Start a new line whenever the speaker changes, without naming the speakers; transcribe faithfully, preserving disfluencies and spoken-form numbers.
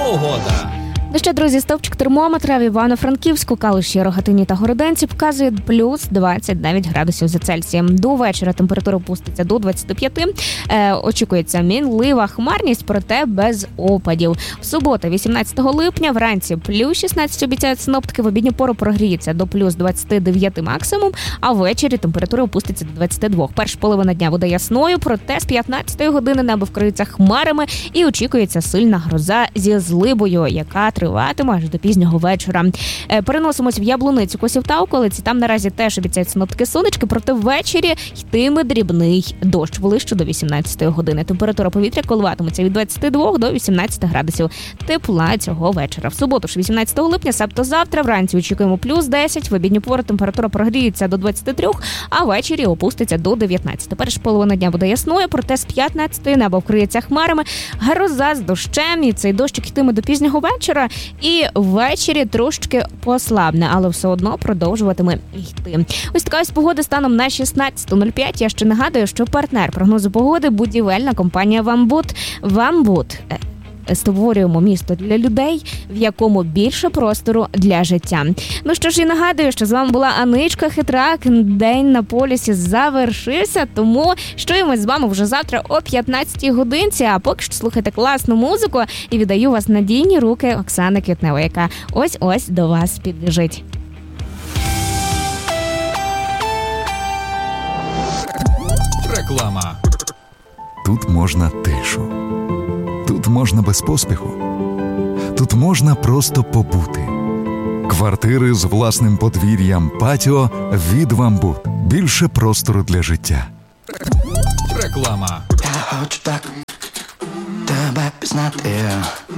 погода.
Ну що, друзі, стовпчик термометра в Івано-Франківську, Калуші, Рогатині та Городенці показує плюс двадцять дев'ять градусів за Цельсієм. До вечора температура опуститься до двадцять п'ять. Е, очікується мінлива хмарність, проте без опадів. В суботу, вісімнадцятого липня, вранці плюс шістнадцять обіцяють синоптики, в обідню пору прогріється до плюс двадцять дев'ять максимум, а ввечері температура опуститься до двадцять два. Перша половина дня буде ясною, проте з п'ятнадцятої години небо вкриється хмарами і очікується сильна гроза зі злибою, яка триватиме аж до пізнього вечора. Переносимось в Яблуницю, Косів та околиці. Там наразі теж обіцяють синоптики сонечки, проте ввечері йтиме дрібний дощ ближче до вісімнадцятої години. Температура повітря коливатиметься від двадцяти двох до вісімнадцяти градусів тепла цього вечора. В суботу ж вісімнадцятого липня, себто завтра, вранці очікуємо плюс десять, в обідню пору температура прогріється до двадцяти трьох, а ввечері опуститься до дев'ятнадцяти. Перша половина дня буде ясною, проте з п'ятнадцятої небо вкриється хмарами, гроза з дощем, і цей дощик йтиме до пізнього вечора. І ввечері трошки послабне, але все одно продовжуватиме йти. Ось така ось погода станом на шістнадцяте нуль п'ять. Я ще нагадую, що партнер прогнозу погоди – будівельна компанія «Вамбут». «Вамбут». Створюємо місто для людей, в якому більше простору для життя. Ну що ж, і нагадую, що з вами була Аничка Хитрак. День на полюсі завершився, тому чуємось з вами вже завтра о п'ятнадцятій годинці, а поки що слухайте класну музику і віддаю вас надійні руки Оксани Квітневої, яка ось-ось до вас підбіжить.
Реклама.
Тут можна тишу. Тут можна без поспіху. Тут можна просто побути. Квартири з власним подвір'ям, патіо від «Вамбут». Більше простору для життя.
Реклама.
Я хочу так тебе пізнати.